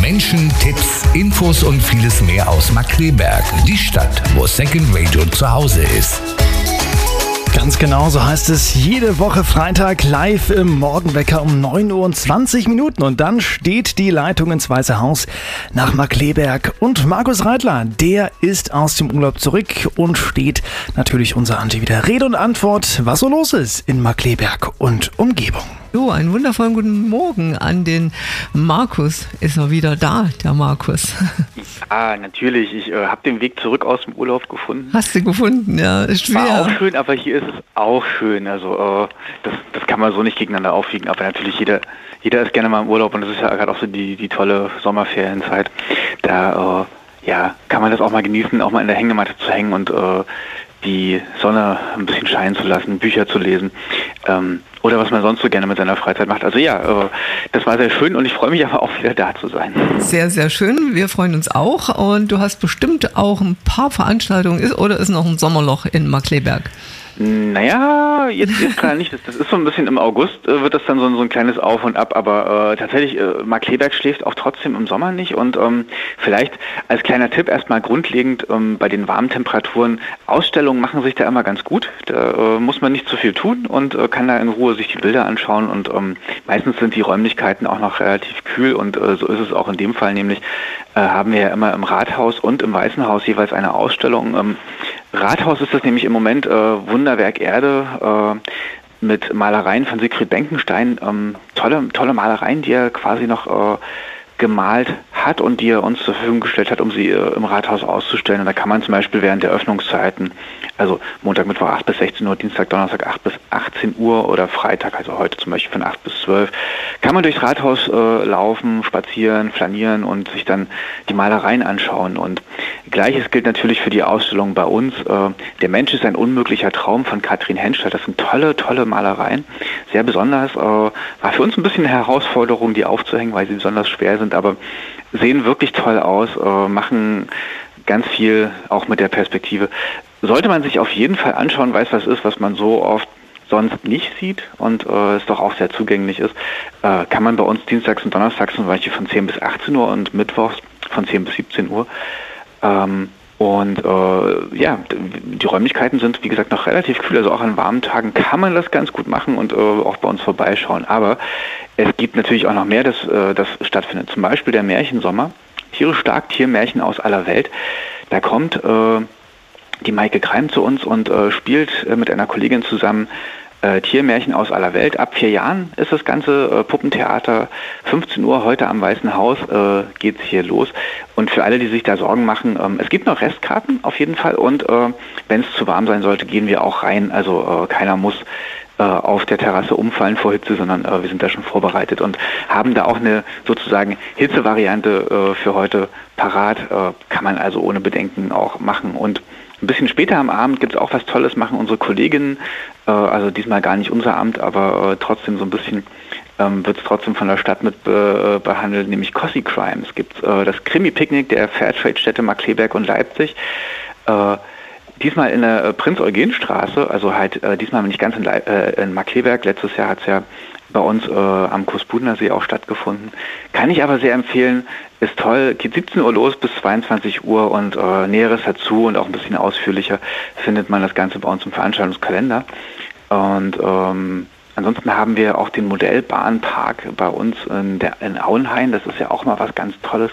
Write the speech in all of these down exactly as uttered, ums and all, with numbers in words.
Menschen, Tipps, Infos und vieles mehr aus Markkleeberg. Die Stadt, wo Second Radio zu Hause ist. Ganz genau, so heißt es jede Woche Freitag live im Morgenwecker um neun Uhr und zwanzig Minuten. Und dann steht die Leitung ins Weiße Haus nach Markkleeberg. Und Markus Reitler, der ist aus dem Urlaub zurück und steht natürlich unser Andi wieder Rede und Antwort, was so los ist in Markkleeberg und Umgebung. So, einen wundervollen guten Morgen an den Markus. Ist er wieder da, der Markus? Ah, natürlich. Ich äh, habe den Weg zurück aus dem Urlaub gefunden. Hast du gefunden, ja. Ist schwer. War auch schön, aber hier ist es auch schön. Also äh, das, das kann man so nicht gegeneinander aufwiegen. Aber natürlich, jeder, jeder ist gerne mal im Urlaub und das ist ja gerade auch so die, die tolle Sommerferienzeit. Da äh, ja, kann man das auch mal genießen, auch mal in der Hängematte zu hängen und äh, die Sonne ein bisschen scheinen zu lassen, Bücher zu lesen. Ähm, oder was man sonst so gerne mit seiner Freizeit macht. Also ja, äh, das war sehr schön und ich freue mich aber auch wieder da zu sein. Sehr, sehr schön. Wir freuen uns auch und du hast bestimmt auch ein paar Veranstaltungen. Ist, oder ist noch ein Sommerloch in Markkleeberg? Naja, jetzt, jetzt gerade nicht. Das, das ist so ein bisschen im August, äh, wird das dann so ein, so ein kleines Auf und Ab, aber äh, tatsächlich, äh, Markkleeberg schläft auch trotzdem im Sommer nicht und ähm, vielleicht als kleiner Tipp erstmal grundlegend ähm, bei den warmen Temperaturen, Ausstellungen machen sich da immer ganz gut. Da äh, muss man nicht zu viel tun und äh, kann da in Ruhe sich die Bilder anschauen und ähm, meistens sind die Räumlichkeiten auch noch relativ kühl und äh, so ist es auch in dem Fall, nämlich äh, haben wir ja immer im Rathaus und im Weißen Haus jeweils eine Ausstellung. Ähm, Rathaus ist das nämlich im Moment äh, Wunderwerk Erde äh, mit Malereien von Siegfried Benkenstein. Ähm, tolle, tolle Malereien, die er quasi noch äh, gemalt hat und die er uns zur Verfügung gestellt hat, um sie äh, im Rathaus auszustellen. Und da kann man zum Beispiel während der Öffnungszeiten, also Montag, Mittwoch acht bis sechzehn Uhr, Dienstag, Donnerstag acht bis achtzehn Uhr oder Freitag, also heute zum Beispiel von acht bis zwölf, kann man durchs Rathaus äh, laufen, spazieren, flanieren und sich dann die Malereien anschauen. Und Gleiches gilt natürlich für die Ausstellung bei uns. Äh, der Mensch ist ein unmöglicher Traum von Katrin Henstedt. Das sind tolle, tolle Malereien. Sehr besonders. Äh, war für uns ein bisschen eine Herausforderung, die aufzuhängen, weil sie besonders schwer sind, aber sehen wirklich toll aus, äh, machen ganz viel auch mit der Perspektive. Sollte man sich auf jeden Fall anschauen, weiß was ist, was man so oft sonst nicht sieht und äh, es doch auch sehr zugänglich ist, äh, kann man bei uns dienstags und donnerstags zum Beispiel von zehn bis achtzehn Uhr und mittwochs von zehn bis siebzehn Uhr. Ähm, und äh, ja, die Räumlichkeiten sind, wie gesagt, noch relativ kühl, also auch an warmen Tagen kann man das ganz gut machen und äh, auch bei uns vorbeischauen. Aber es gibt natürlich auch noch mehr, das, äh, das stattfindet. Zum Beispiel der Märchensommer, tierisch stark, Tiermärchen aus aller Welt. Da kommt äh, die Maike Kreim zu uns und äh, spielt äh, mit einer Kollegin zusammen äh, Tiermärchen aus aller Welt. Ab vier Jahren ist das ganze äh, Puppentheater. fünfzehn Uhr heute am Weißen Haus äh, geht's hier los. Und für alle, die sich da Sorgen machen, ähm, es gibt noch Restkarten auf jeden Fall. Und äh, wenn es zu warm sein sollte, gehen wir auch rein. Also äh, keiner muss äh, auf der Terrasse umfallen vor Hitze, sondern äh, wir sind da schon vorbereitet und haben da auch eine sozusagen Hitzevariante äh, für heute parat. Äh, kann man also ohne Bedenken auch machen. Und ein bisschen später am Abend gibt es auch was Tolles, machen unsere Kolleginnen, äh, also diesmal gar nicht unser Amt, aber äh, trotzdem so ein bisschen ähm, wird es trotzdem von der Stadt mit äh, behandelt, nämlich Cossi Crime. Es gibt äh, das Krimi-Picknick der Fairtrade-Städte Markkleeberg und Leipzig. Äh, diesmal in der Prinz-Eugen-Straße, also halt äh, diesmal nicht ganz in, Le- äh, in Markkleeberg. Letztes Jahr hat es ja bei uns äh, am Kursbudener See auch stattgefunden. Kann ich aber sehr empfehlen, ist toll, geht siebzehn Uhr los bis zweiundzwanzig Uhr und äh, Näheres dazu und auch ein bisschen ausführlicher findet man das Ganze bei uns im Veranstaltungskalender. Und ähm, ansonsten haben wir auch den Modellbahnpark bei uns in, der, in Auenhain, das ist ja auch mal was ganz Tolles.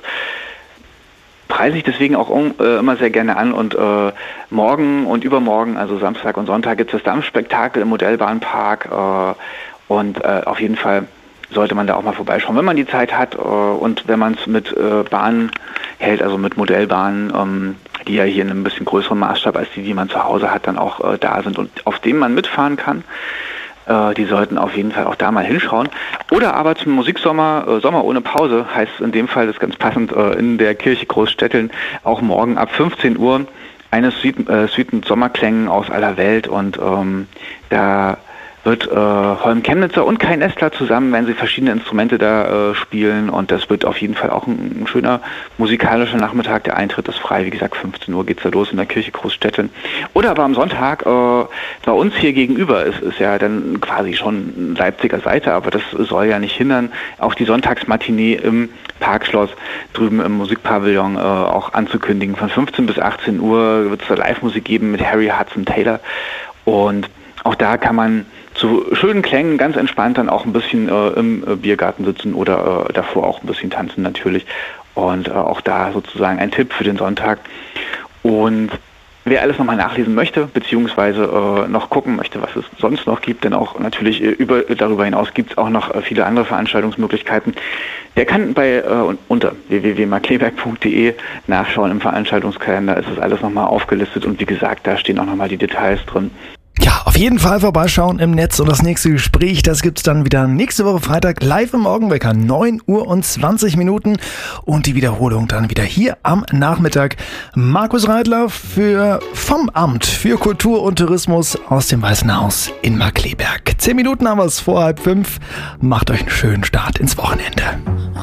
Preise ich deswegen auch um, äh, immer sehr gerne an und äh, morgen und übermorgen, also Samstag und Sonntag, gibt es das Dampfspektakel im Modellbahnpark äh, und äh, auf jeden Fall sollte man da auch mal vorbeischauen, wenn man die Zeit hat äh, und wenn man es mit äh, Bahnen hält, also mit Modellbahnen, ähm, die ja hier in einem bisschen größeren Maßstab als die, die man zu Hause hat, dann auch äh, da sind und auf denen man mitfahren kann. Äh, die sollten auf jeden Fall auch da mal hinschauen. Oder aber zum Musiksommer, äh, Sommer ohne Pause, heißt in dem Fall, das ist ganz passend, äh, in der Kirche Großstetteln, auch morgen ab fünfzehn Uhr eine Suite, äh, Suite mit Sommerklängen aus aller Welt und ähm, da wird äh, Holm Chemnitzer und Kai Nestler zusammen, wenn sie verschiedene Instrumente da äh, spielen, und das wird auf jeden Fall auch ein, ein schöner musikalischer Nachmittag. Der Eintritt ist frei, wie gesagt, fünfzehn Uhr geht's da los in der Kirche Großstädten. Oder aber am Sonntag, äh, bei uns hier gegenüber, ist, ist ja dann quasi schon Leipziger Seite, aber das soll ja nicht hindern, auch die Sonntagsmatinee im Parkschloss drüben im Musikpavillon äh, auch anzukündigen. Von fünfzehn bis achtzehn Uhr wird es da Live-Musik geben mit Harry Hudson Taylor, und auch da kann man zu schönen Klängen ganz entspannt dann auch ein bisschen äh, im äh, Biergarten sitzen oder äh, davor auch ein bisschen tanzen natürlich. Und äh, auch da sozusagen ein Tipp für den Sonntag. Und wer alles nochmal nachlesen möchte, beziehungsweise äh, noch gucken möchte, was es sonst noch gibt, denn auch natürlich äh, über, darüber hinaus gibt es auch noch äh, viele andere Veranstaltungsmöglichkeiten, der kann bei äh, unter w w w punkt markkleeberg punkt d e nachschauen. Im Veranstaltungskalender ist das alles nochmal aufgelistet, und wie gesagt, da stehen auch nochmal die Details drin. Ja, auf jeden Fall vorbeischauen im Netz, und das nächste Gespräch, das gibt's dann wieder nächste Woche Freitag live im Morgenwecker, neun Uhr und zwanzig Minuten, und die Wiederholung dann wieder hier am Nachmittag. Markus Reidler für vom Amt für Kultur und Tourismus aus dem Weißen Haus in Markkleeberg. Zehn Minuten haben wir es vor halb fünf. Macht euch einen schönen Start ins Wochenende.